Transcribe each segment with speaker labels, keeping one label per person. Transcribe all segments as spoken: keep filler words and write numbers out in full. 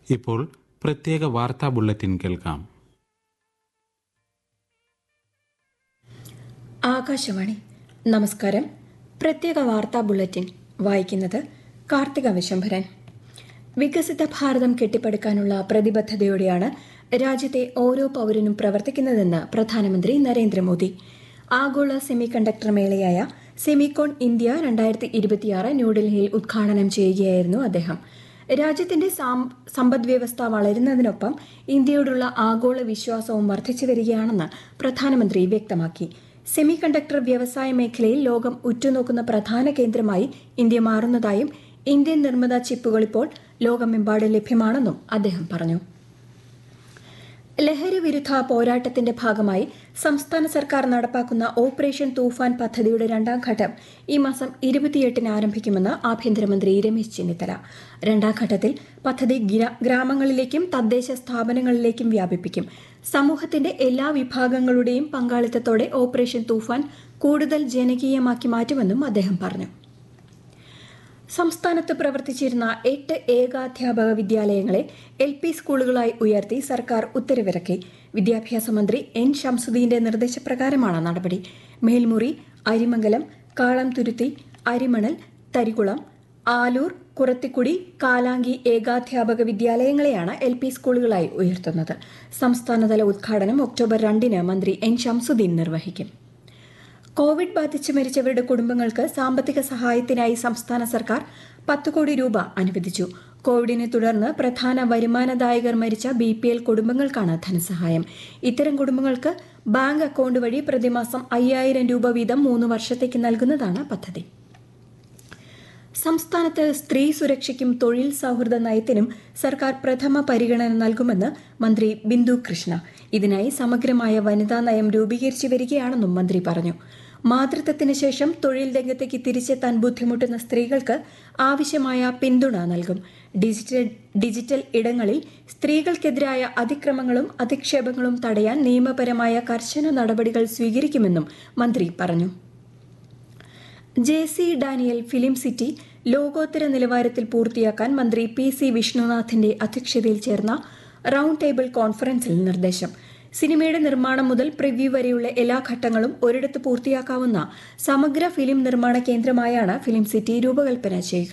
Speaker 1: ഇപ്പോൾ പ്രത്യേക വാർത്താ ബുള്ളറ്റിൻ കേൾക്കാം.
Speaker 2: ആകാശവാണി. നമസ്കാരം. പ്രത്യേക വാർത്താ ബുള്ളറ്റിൻ വായിക്കുന്നത് കാർത്തിക വിശംഭരൻ. വികസിത ഭാരതം കെട്ടിപ്പടുക്കാനുള്ള പ്രതിബദ്ധതയോടെയാണ് രാജ്യത്തെ ഓരോ പൌരനും പ്രവർത്തിക്കുന്നതെന്ന് പ്രധാനമന്ത്രി നരേന്ദ്രമോദി. ആഗോള സെമി കണ്ടക്ടർ മേളയായ സെമികോൺ ഇന്ത്യ രണ്ടായിരത്തി ഇരുപത്തിയാറ് ന്യൂഡൽഹിയിൽ ഉദ്ഘാടനം ചെയ്യുകയായിരുന്നു അദ്ദേഹം. രാജ്യത്തിന്റെ സമ്പദ് വ്യവസ്ഥ വളരുന്നതിനൊപ്പം ഇന്ത്യയോടുള്ള ആഗോള വിശ്വാസവും വർദ്ധിച്ചു വരികയാണെന്ന് പ്രധാനമന്ത്രി വ്യക്തമാക്കി. സെമി കണ്ടക്ടർ വ്യവസായ മേഖലയിൽ ലോകം ഉറ്റുനോക്കുന്ന പ്രധാന കേന്ദ്രമായി ഇന്ത്യ മാറുന്നതായും ഇന്ത്യൻ നിർമ്മിത ചിപ്പുകൾ ഇപ്പോൾ ലോകമെമ്പാടും ലഭ്യമാണെന്നും അദ്ദേഹം പറഞ്ഞു. ലഹരി വിരുദ്ധ പോരാട്ടത്തിന്റെ ഭാഗമായി സംസ്ഥാന സർക്കാർ നടപ്പാക്കുന്ന ഓപ്പറേഷൻ തൂഫാൻ പദ്ധതിയുടെ രണ്ടാം ഘട്ടം ഈ മാസം ഇരുപത്തിയെട്ടിന് ആരംഭിക്കുമെന്ന് ആഭ്യന്തരമന്ത്രി രമേശ് ചെന്നിത്തല. രണ്ടാം ഘട്ടത്തിൽ പദ്ധതി ഗ്രാമങ്ങളിലേക്കും തദ്ദേശ സ്ഥാപനങ്ങളിലേക്കും വ്യാപിപ്പിക്കും. സമൂഹത്തിന്റെ എല്ലാ വിഭാഗങ്ങളുടെയും പങ്കാളിത്തത്തോടെ ഓപ്പറേഷൻ തൂഫാൻ കൂടുതൽ ജനകീയമാക്കി മാറ്റുമെന്നും അദ്ദേഹം പറഞ്ഞു. സംസ്ഥാനത്ത് പ്രവർത്തിച്ചിരുന്ന എട്ട് ഏകാധ്യാപക വിദ്യാലയങ്ങളെ എൽ പി സ്കൂളുകളായി ഉയർത്തി സർക്കാർ ഉത്തരവിറക്കി. വിദ്യാഭ്യാസ മന്ത്രി എൻ ഷംസുദ്ദീന്റെ നിർദ്ദേശപ്രകാരമാണ് നടപടി. മേൽമുറി, അരിമംഗലം, കാളംതുരുത്തി, അരിമണൽ, തരികുളം, ആലൂർ, കുറത്തിക്കുടി, കാലാങ്കി ഏകാധ്യാപക വിദ്യാലയങ്ങളെയാണ് എൽ പി സ്കൂളുകളായി ഉയർത്തുന്നത്. സംസ്ഥാനതല ഉദ്ഘാടനം ഒക്ടോബർ രണ്ടിന് മന്ത്രി എൻ ഷംസുദ്ദീൻ നിർവഹിക്കും. കോവിഡ് ബാധിച്ച് മരിച്ചവരുടെ കുടുംബങ്ങൾക്ക് സാമ്പത്തിക സഹായത്തിനായി സംസ്ഥാന സർക്കാർ പത്ത് കോടി രൂപ അനുവദിച്ചു. കോവിഡിനെ തുടർന്ന് പ്രധാന വരുമാനദായകർ മരിച്ച ബി പി എൽ കുടുംബങ്ങൾക്കാണ് ധനസഹായം. ഇത്തരം കുടുംബങ്ങൾക്ക് ബാങ്ക് അക്കൌണ്ട് വഴി പ്രതിമാസം അയ്യായിരം രൂപ വീതം മൂന്ന് വർഷത്തേക്ക് നൽകുന്നതാണ് പദ്ധതി. സംസ്ഥാനത്ത് സ്ത്രീ സുരക്ഷയ്ക്കും തൊഴിൽ സൌഹൃദ നയത്തിനും സർക്കാർ പ്രഥമ പരിഗണന നൽകുമെന്ന് മന്ത്രി ബിന്ദു കൃഷ്ണ. ഇതിനായി സമഗ്രമായ വനിതാ നയം രൂപീകരിച്ചു വരികയാണെന്നും മന്ത്രി പറഞ്ഞു. മാതൃത്വത്തിന് ശേഷം തൊഴിൽ രംഗത്തേക്ക് തിരിച്ചെത്താൻ ബുദ്ധിമുട്ടുന്ന സ്ത്രീകൾക്ക് ആവശ്യമായ പിന്തുണ നൽകും. ഡിജിറ്റൽ ഡിജിറ്റൽ ഇടങ്ങളിൽ സ്ത്രീകൾക്കെതിരായ അതിക്രമങ്ങളും അധിക്ഷേപങ്ങളും തടയാൻ നിയമപരമായ കർശന നടപടികൾ സ്വീകരിക്കുമെന്നും മന്ത്രി പറഞ്ഞു. J C Daniel film city ലോകോത്തര നിലവാരത്തിൽ പൂർത്തിയാക്കാൻ മന്ത്രി പി സി വിഷ്ണുനാഥിന്റെ അധ്യക്ഷതയിൽ ചേർന്ന റൌണ്ട് ടേബിൾ കോൺഫറൻസിൽ നിർദ്ദേശം. സിനിമയുടെ നിർമ്മാണം മുതൽ പ്രിവ്യൂ വരെയുള്ള എല്ലാ ഘട്ടങ്ങളും ഒരിടത്ത് പൂർത്തിയാക്കാവുന്ന സമഗ്ര ഫിലിം നിർമ്മാണ കേന്ദ്രമായാണ് ഫിലിം സിറ്റി രൂപകൽപ്പന ചെയ്യുക.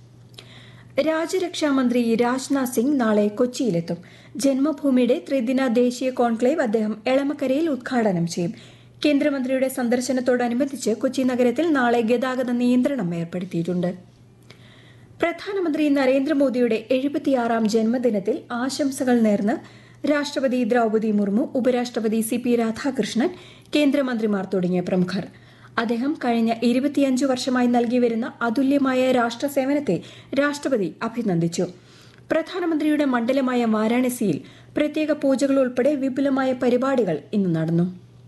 Speaker 2: രാജ്യരക്ഷാമന്ത്രി രാജ്നാഥ് സിംഗ് നാളെ കൊച്ചിയിലെത്തും. ജന്മഭൂമിയുടെ ത്രിദിന ദേശീയ കോൺക്ലേവ് അദ്ദേഹം എളമക്കരയിൽ ഉദ്ഘാടനം ചെയ്യും. കേന്ദ്രമന്ത്രിയുടെ സന്ദർശനത്തോടനുബന്ധിച്ച് കൊച്ചി നഗരത്തിൽ നാളെ ഗതാഗത നിയന്ത്രണം ഏർപ്പെടുത്തിയിട്ടുണ്ട്. പ്രധാനമന്ത്രി നരേന്ദ്രമോദിയുടെ എഴുപത്തിയാറാം ജന്മദിനത്തിൽ ആശംസകൾ നേർന്ന് രാഷ്ട്രപതി ദ്രൌപദി മുർമു, ഉപരാഷ്ട്രപതി സി പി രാധാകൃഷ്ണൻ, കേന്ദ്രമന്ത്രിമാർ തുടങ്ങിയ പ്രമുഖർ. അദ്ദേഹം കഴിഞ്ഞ ഇരുപത്തിയഞ്ചു വർഷമായി നൽകിവരുന്ന അതുല്യമായ രാഷ്ട്രസേവനത്തെ രാഷ്ട്രപതി അഭിനന്ദിച്ചു. പ്രധാനമന്ത്രിയുടെ മണ്ഡലമായ വാരാണസിയിൽ പ്രത്യേക പൂജകൾ ഉൾപ്പെടെ വിപുലമായ പരിപാടികൾ ഇന്ന് നടന്നു.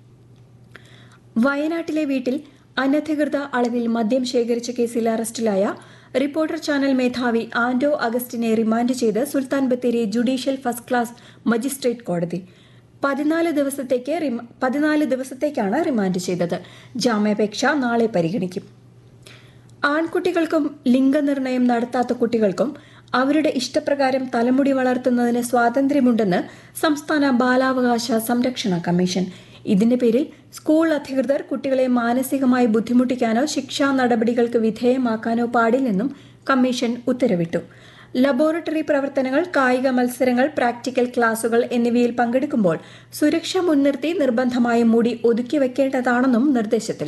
Speaker 2: വയനാട്ടിലെ വീട്ടിൽ അനധികൃത അളവിൽ മദ്യം ശേഖരിച്ച കേസിൽ അറസ്റ്റിലായ റിപ്പോർട്ടർ ചാനൽ മേധാവി ആന്റോ അഗസ്റ്റിനെ റിമാൻഡ് ചെയ്ത് Sultan Bathery judicial first class magistrate കോടതി പതിനാല് ദിവസത്തേക്ക് പതിനാല് ദിവസത്തേക്കാണ് റിമാൻഡ് ചെയ്തത്. ജാമ്യാപേക്ഷ നാളെ പരിഗണിക്കും. ആൺകുട്ടികൾക്കും ലിംഗനിർണയം നടത്താത്ത കുട്ടികൾക്കും അവരുടെ ഇഷ്ടപ്രകാരം തലമുടി വളർത്തുന്നതിന് സ്വാതന്ത്ര്യമുണ്ടെന്ന് സംസ്ഥാന ബാലാവകാശ സംരക്ഷണ കമ്മീഷൻ. ഇതിന്റെ പേരിൽ സ്കൂൾ അധികൃതർ കുട്ടികളെ മാനസികമായി ബുദ്ധിമുട്ടിക്കാനോ ശിക്ഷാ നടപടികൾക്ക് വിധേയമാക്കാനോ പാടില്ലെന്നും കമ്മീഷൻ ഉത്തരവിട്ടു. ലബോറട്ടറി പ്രവർത്തനങ്ങൾ, കായിക മത്സരങ്ങൾ, പ്രാക്ടിക്കൽ ക്ലാസുകൾ എന്നിവയിൽ പങ്കെടുക്കുമ്പോൾ സുരക്ഷ മുൻനിർത്തി നിർബന്ധമായും മുടി ഒതുക്കി വെക്കേണ്ടതാണെന്നും നിർദ്ദേശത്തിൽ